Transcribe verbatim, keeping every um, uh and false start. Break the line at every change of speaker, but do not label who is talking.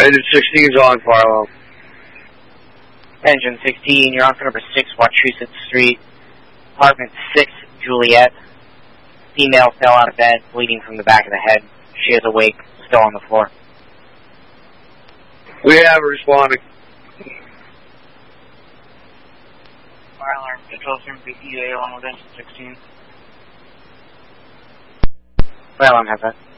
Engine sixteen is on fire alarm.
Engine sixteen, you're on for number six, Wachusett Street, apartment six, Juliet. Female fell out of bed, bleeding from the back of the head. She is awake, still on the floor.
We have her responding.
Fire alarm, control center B P A along with engine sixteen. Fire alarm has that.